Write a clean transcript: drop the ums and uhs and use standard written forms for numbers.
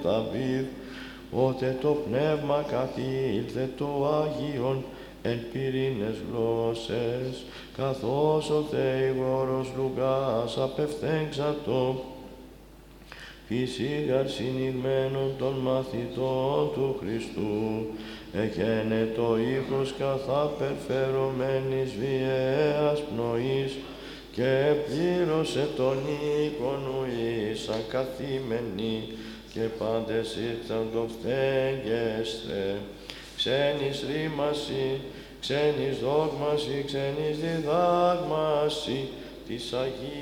Δαβίδ, ότε το πνεύμα καθήλθε το Άγιον εν πυρήνες γλώσσες, καθώς ο Θέηγορος Λουκάς απευθέγξατο, φυσίγαρ συνηγμένων των μαθητών του Χριστού, εκένε το ήχος καθά περφερωμένης βιαίας πνοής, και πλήρωσε τον οίκον ουής ακαθήμενη, και πάντες ήρθαν το φθέγεσθε, ξένης ρήμαση, ξένης δόγμαση, ξένης διδάγμαση, της Αγίας